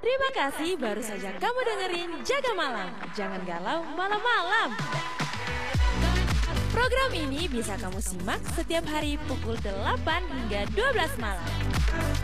Terima kasih baru saja kamu dengerin Jaga Malam. Jangan galau malam-malam. Program ini bisa kamu simak setiap hari pukul 8 hingga 12 malam.